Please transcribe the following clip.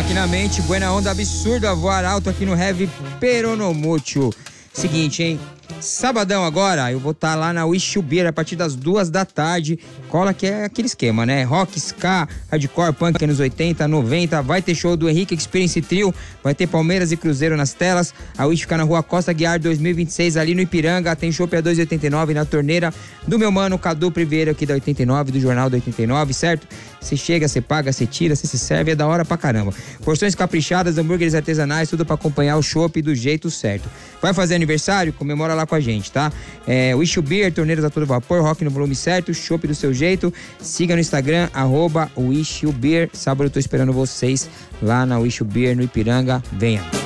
aqui na mente, buena onda absurda, voar alto aqui no Heavy Peronomútil. Seguinte, hein? Sabadão agora, eu vou estar lá na Wish Beer a partir das 2 da tarde. Cola que é aquele esquema, né? Rock, ska, hardcore, punk anos 80, 90. Vai ter show do Henrique Experience Trio. Vai ter Palmeiras e Cruzeiro nas telas. A Wish fica na rua Costa Guiar 2026, ali no Ipiranga. Tem chopp a 2,89 na torneira do meu mano Cadu Priveiro aqui da 89, do Jornal da 89, certo? Você chega, você paga, você tira, você se serve, é da hora pra caramba. Porções caprichadas, hambúrgueres artesanais, tudo pra acompanhar o chopp do jeito certo. Vai fazer aniversário? Comemora lá com a gente, tá? Wish Beer, torneiras a todo vapor, rock no volume certo, chopp do seu jeito. Siga no Instagram, @Wish Beer. Sábado eu tô esperando vocês lá na Wish Beer no Ipiranga. Venha!